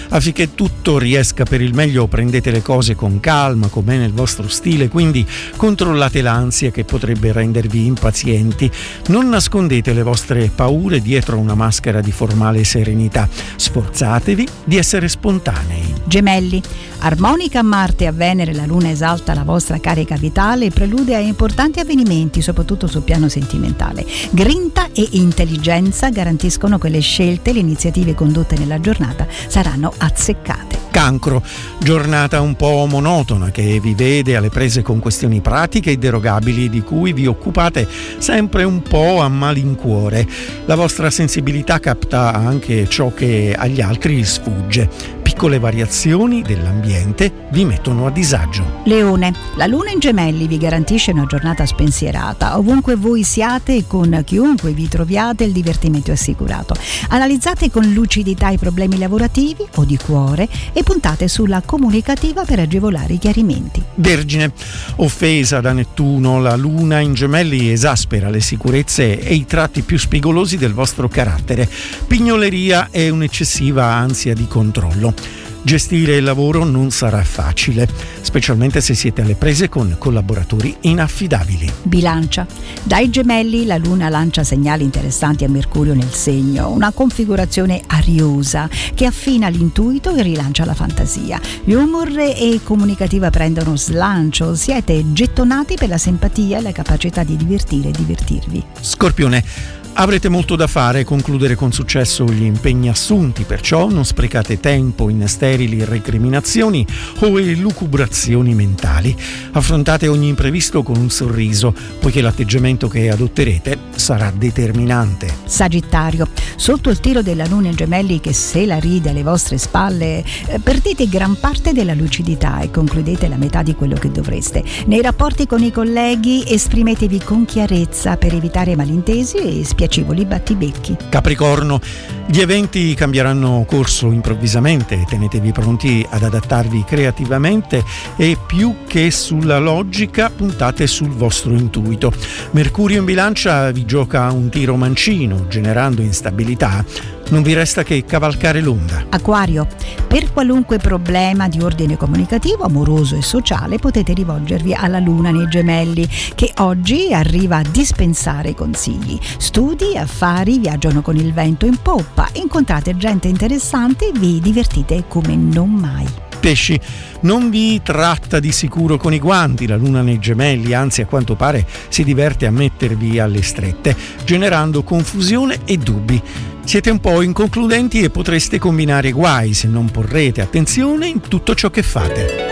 Affinché tutto riesca per il meglio, prendete le cose con calma, com'è nel vostro stile, quindi controllate l'ansia che potrebbe rendervi impazienti. Non nascondete le vostre paure dietro una maschera di formale serenità. Sforzatevi di essere spontanei. Gemelli, armonica a Marte e a Venere, la Luna esalta la vostra carica vitale e prelude a importanti avvenimenti, soprattutto sul piano sentimentale. Grinta e intelligenza garantiscono che le scelte e le iniziative condotte nella giornata saranno azzeccate. Cancro, giornata un po' monotona che vi vede alle prese con questioni pratiche e derogabili di cui vi occupate sempre un po' a malincuore. La vostra sensibilità capta anche ciò che agli altri sfugge. Piccole variazioni dell'ambiente vi mettono a disagio. Leone, la Luna in Gemelli vi garantisce una giornata spensierata. Ovunque voi siate e con chiunque vi troviate, il divertimento è assicurato. Analizzate con lucidità i problemi lavorativi o di cuore e puntate sulla comunicativa per agevolare i chiarimenti. Vergine, offesa da Nettuno, la Luna in Gemelli esaspera le sicurezze e i tratti più spigolosi del vostro carattere. Pignoleria e un'eccessiva ansia di controllo. Gestire il lavoro non sarà facile, specialmente se siete alle prese con collaboratori inaffidabili. Bilancia, dai Gemelli la Luna lancia segnali interessanti a Mercurio nel segno, una configurazione ariosa che affina l'intuito e rilancia la fantasia. Humor e comunicativa prendono slancio, siete gettonati per la simpatia e la capacità di divertire e divertirvi. Scorpione, avrete molto da fare e concludere con successo gli impegni assunti, perciò non sprecate tempo in sterili recriminazioni o elucubrazioni mentali. Affrontate ogni imprevisto con un sorriso, poiché l'atteggiamento che adotterete sarà determinante. Sagittario, sotto il tiro della Luna in Gemelli che se la ride alle vostre spalle, perdete gran parte della lucidità e concludete la metà di quello che dovreste. Nei rapporti con i colleghi esprimetevi con chiarezza per evitare malintesi e spiacevoli battibecchi. Capricorno, gli eventi cambieranno corso improvvisamente, tenetevi pronti ad adattarvi creativamente e più che sulla logica puntate sul vostro intuito. Mercurio in Bilancia vi gioca un tiro mancino, generando instabilità. Non vi resta che cavalcare l'onda. Acquario, per qualunque problema di ordine comunicativo, amoroso e sociale potete rivolgervi alla Luna nei Gemelli, che oggi arriva a dispensare consigli. Studi, affari viaggiano con il vento in poppa, incontrate gente interessante e vi divertite come non mai. Pesci, non vi tratta di sicuro con i guanti la Luna nei Gemelli, anzi a quanto pare si diverte a mettervi alle strette, generando confusione e dubbi. Siete un po' inconcludenti e potreste combinare guai se non porrete attenzione in tutto ciò che fate.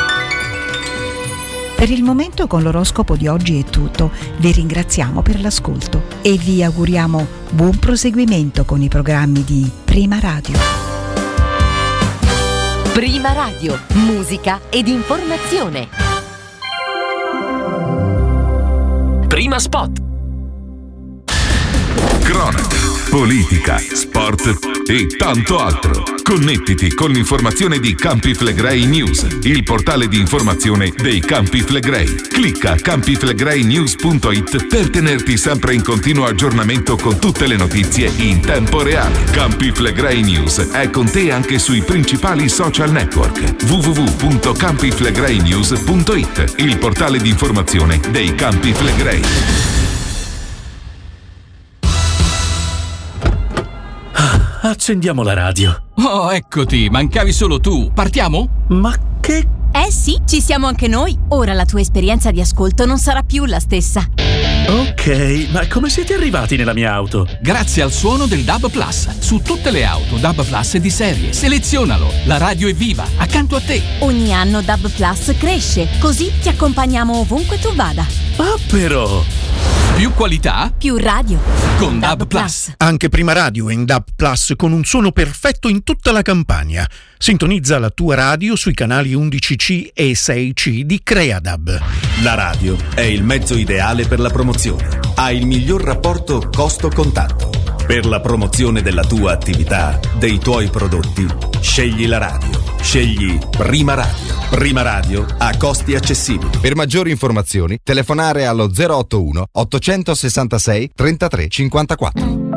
Per il momento con l'oroscopo di oggi è tutto. Vi ringraziamo per l'ascolto e vi auguriamo buon proseguimento con i programmi di Prima Radio. Prima Radio, musica ed informazione. Prima Spot. Cronaca, politica, sport e tanto altro. Connettiti con l'informazione di Campi Flegrei News, il portale di informazione dei Campi Flegrei. Clicca campiflegreinews.it per tenerti sempre in continuo aggiornamento con tutte le notizie in tempo reale. Campi Flegrei News è con te anche sui principali social network. www.campiflegreinews.it, il portale di informazione dei Campi Flegrei. Accendiamo la radio. Oh, eccoti, mancavi solo tu. Partiamo? Ma che... Sì, ci siamo anche noi. Ora la tua esperienza di ascolto non sarà più la stessa. Ok, ma come siete arrivati nella mia auto? Grazie al suono del DAB Plus. Su tutte le auto DAB Plus di serie. Selezionalo. La radio è viva, accanto a te. Ogni anno DAB Plus cresce, così ti accompagniamo ovunque tu vada. Ah, però... Più qualità, più radio. Con DAB Plus. Anche Prima Radio è in DAB Plus con un suono perfetto in tutta la Campania. Sintonizza la tua radio sui canali 11C e 6C di CreaDAB. La radio è il mezzo ideale per la promozione. Ha il miglior rapporto costo-contatto. Per la promozione della tua attività, dei tuoi prodotti, scegli la radio. Scegli Prima Radio. Prima Radio a costi accessibili. Per maggiori informazioni, telefonare allo 081 866 33 54.